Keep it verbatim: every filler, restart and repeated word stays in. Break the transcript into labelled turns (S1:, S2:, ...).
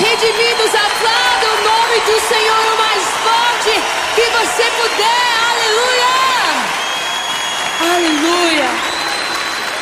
S1: redimidos, aplauda o nome do Senhor o mais forte que você puder, aleluia!